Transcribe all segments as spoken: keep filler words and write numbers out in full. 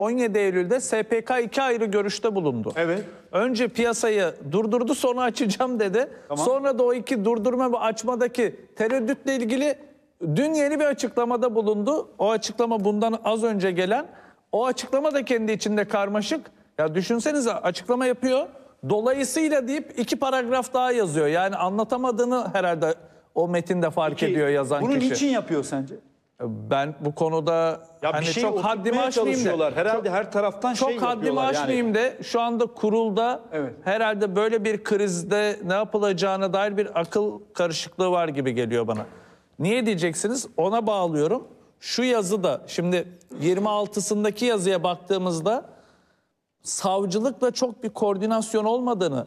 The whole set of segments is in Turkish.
on yedi Eylül'de S P K iki ayrı görüşte bulundu. Evet. Önce piyasayı durdurdu, sonra açacağım dedi. Tamam. Sonra da o iki durdurma ve açmadaki tereddütle ilgili dün yeni bir açıklamada bulundu. O açıklama bundan az önce gelen. O açıklama da kendi içinde karmaşık. Ya düşünsenize, açıklama yapıyor. Dolayısıyla deyip iki paragraf daha yazıyor. Yani anlatamadığını herhalde o metinde fark Peki, ediyor yazan bunu kişi. niçin yapıyor sence? Ben bu konuda Ya hani bir şey çok haddimi oturtmaya aşmayayım da. çalışıyorlar. Herhalde her taraftan Çok şey haddimi yapıyorlar. aşmayayım Yani. de şu anda kurulda Evet. herhalde böyle bir krizde ne yapılacağına dair bir akıl karışıklığı var gibi geliyor bana. Niye diyeceksiniz? Ona bağlıyorum. Şu yazı da şimdi yirmi altısındaki yazıya baktığımızda savcılıkla çok bir koordinasyon olmadığını,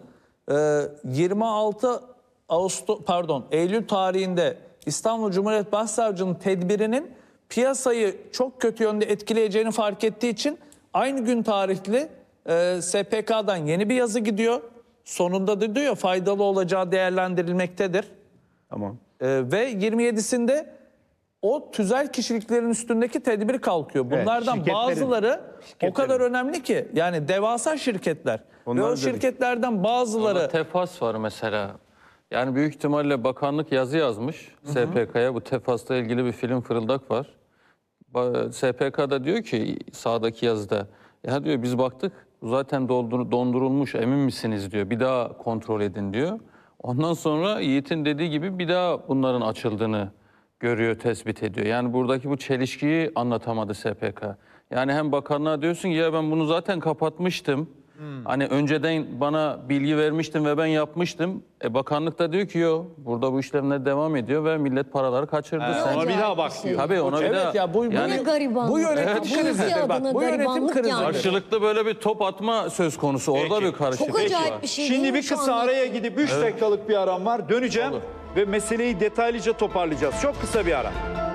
yirmi altı Ağustos pardon Eylül tarihinde İstanbul Cumhuriyet Başsavcılığı'nın tedbirinin piyasayı çok kötü yönde etkileyeceğini fark ettiği için aynı gün tarihli e, S P K'dan yeni bir yazı gidiyor. Sonunda da diyor faydalı olacağı değerlendirilmektedir. Tamam. E, ve yirmi yedisinde o tüzel kişiliklerin üstündeki tedbir kalkıyor. Bunlardan şirketlerin- bazıları o şirketlerin. kadar önemli ki, yani devasa şirketler. Onlar ve o dedik. şirketlerden bazıları... Ama tefas var mesela. Yani büyük ihtimalle bakanlık yazı yazmış S P K'ya. Bu tefasla ilgili bir film fırıldak var. Ba- S P K'da diyor ki sağdaki yazıda, ya diyor biz baktık bu zaten doldur- dondurulmuş, emin misiniz diyor. Bir daha kontrol edin diyor. Ondan sonra Yiğit'in dediği gibi bir daha bunların açıldığını görüyor, tespit ediyor. Yani buradaki bu çelişkiyi anlatamadı S P K. Yani hem bakanlığa diyorsun ki ya ben bunu zaten kapatmıştım. Hmm. Hani önceden bana bilgi vermiştin ve ben yapmıştım. E bakanlık da diyor ki yok, burada bu işlemler devam ediyor ve millet paraları kaçırdı. He, Sen... ona bir daha bak Acayip bir diyor. şey. Tabii ona bir Evet daha... ya bu, bu, yani ne garibanlık. bu yönetim Evet. krizidir. Burası Bak, adına bu yönetim garibanlık krizidir. yani. karşılıklı böyle bir top atma söz konusu. Orada Peki. bir karışıklık Çok acayip var. bir şey. Şimdi değil mi bir şu kısa anda? araya gidip üç dakikalık bir aram var. Döneceğim ve meseleyi detaylıca toparlayacağız. Çok kısa bir ara.